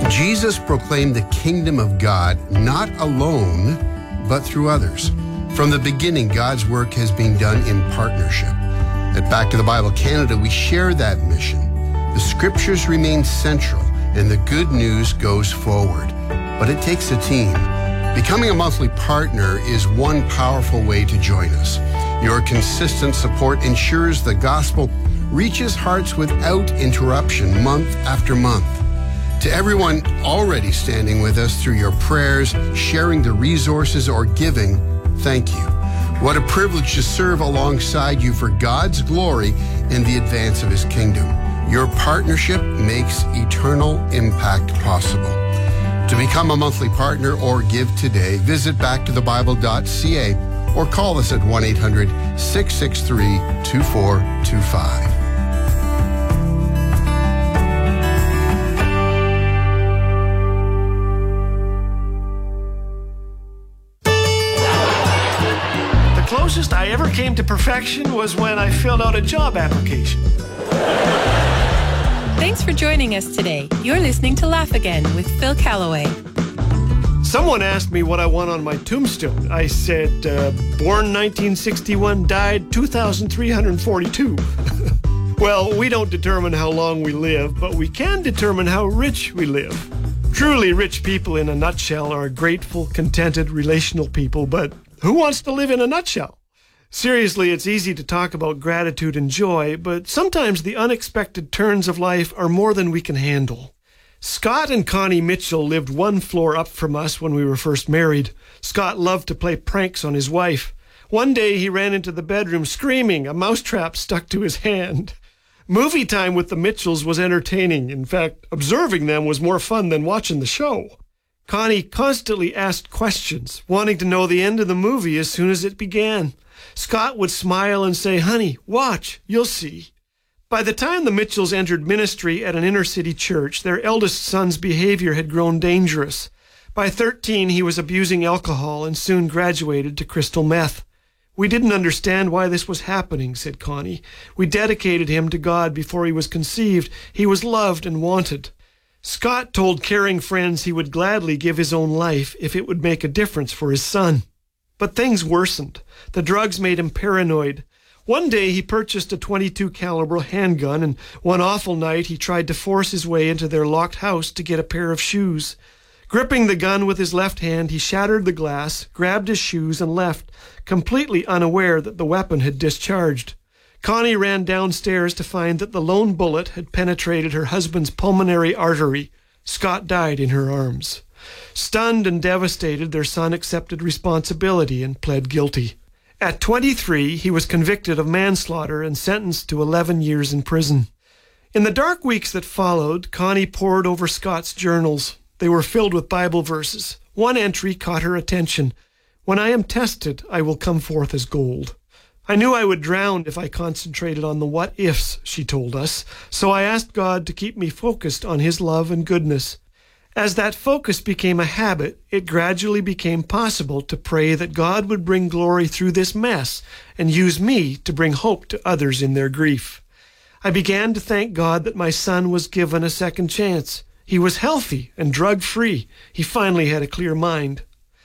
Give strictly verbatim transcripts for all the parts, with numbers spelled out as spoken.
Jesus proclaimed the kingdom of God not alone, but through others. From the beginning, God's work has been done in partnership. At Back to the Bible Canada, we share that mission. The scriptures remain central, and the good news goes forward. But it takes a team. Becoming a monthly partner is one powerful way to join us. Your consistent support ensures the gospel reaches hearts without interruption month after month. To everyone already standing with us through your prayers, sharing the resources, or giving, thank you. What a privilege to serve alongside you for God's glory and the advance of His kingdom. Your partnership makes eternal impact possible. To become a monthly partner or give today, visit back to the bible dot c a or call us at one eight hundred, six six three, two four two five. The closest I ever came to perfection was when I filled out a job application. Thanks for joining us today. You're listening to Laugh Again with Phil Callaway. Someone asked me what I want on my tombstone. I said, uh, born nineteen sixty-one, died two thousand three hundred forty-two. Well, we don't determine how long we live, but we can determine how rich we live. Truly rich people in a nutshell are grateful, contented, relational people, but who wants to live in a nutshell? Seriously, it's easy to talk about gratitude and joy, but sometimes the unexpected turns of life are more than we can handle. Scott and Connie Mitchell lived one floor up from us when we were first married. Scott loved to play pranks on his wife. One day he ran into the bedroom screaming, a mousetrap stuck to his hand. Movie time with the Mitchells was entertaining. In fact, observing them was more fun than watching the show. Connie constantly asked questions, wanting to know the end of the movie as soon as it began. Scott would smile and say, "Honey, watch, you'll see." By the time the Mitchells entered ministry at an inner-city church, their eldest son's behavior had grown dangerous. By thirteen, he was abusing alcohol and soon graduated to crystal meth. "We didn't understand why this was happening," said Connie. "We dedicated him to God before he was conceived. He was loved and wanted." Scott told caring friends he would gladly give his own life if it would make a difference for his son. But things worsened. The drugs made him paranoid. One day he purchased a twenty-two caliber handgun, and one awful night he tried to force his way into their locked house to get a pair of shoes. Gripping the gun with his left hand, he shattered the glass, grabbed his shoes, and left, completely unaware that the weapon had discharged. Connie ran downstairs to find that the lone bullet had penetrated her husband's pulmonary artery. Scott died in her arms. Stunned and devastated, their son accepted responsibility and pled guilty. At twenty-three, he was convicted of manslaughter and sentenced to eleven years in prison. In the dark weeks that followed, Connie pored over Scott's journals. They were filled with Bible verses. One entry caught her attention. "When I am tested, I will come forth as gold." I knew I would drown if I concentrated on the what-ifs, she told us, so I asked God to keep me focused on His love and goodness. As that focus became a habit, it gradually became possible to pray that God would bring glory through this mess and use me to bring hope to others in their grief. I began to thank God that my son was given a second chance. He was healthy and drug-free. He finally had a clear mind.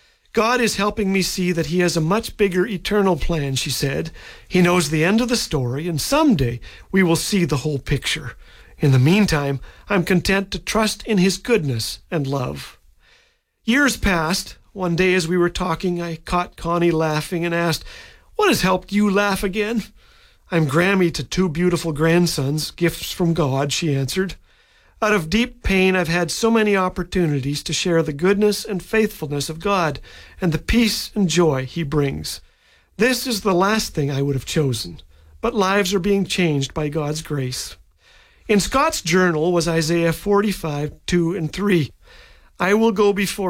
God is helping me see that He has a much bigger eternal plan, she said. He knows the end of the story, and someday we will see the whole picture. In the meantime, I'm content to trust in His goodness and love. Years passed. One day as we were talking, I caught Connie laughing and asked, "What has helped you laugh again?" "I'm Grammy to two beautiful grandsons, gifts from God," she answered. Out of deep pain, I've had so many opportunities to share the goodness and faithfulness of God and the peace and joy He brings. This is the last thing I would have chosen, but lives are being changed by God's grace. In Scott's journal was Isaiah forty-five, two and three. "I will go before